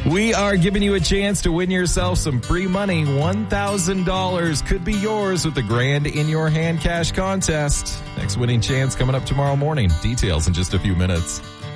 We are giving you a chance to win yourself some free money. $1,000 could be yours with the Grand in Your Hand cash contest. Next winning chance coming up tomorrow morning. Details in just a few minutes.